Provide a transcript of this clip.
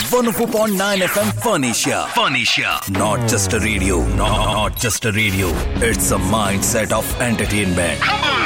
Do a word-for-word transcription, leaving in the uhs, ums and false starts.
one oh four point nine F M Furnisher. Furnisher. Not just a radio. No, not just a radio. It's a mindset of entertainment.